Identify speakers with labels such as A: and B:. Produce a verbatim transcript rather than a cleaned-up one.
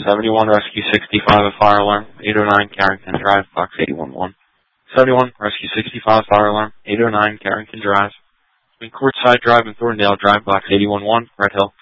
A: seventy-one, Rescue sixty-five, a fire alarm, eight oh nine, Carrington Drive, box eight one one. seventy-one, Rescue sixty-five, fire alarm, eight oh nine, Carrington Drive, between Courtside Drive and Thorndale Drive, box eight one one, Red Hill.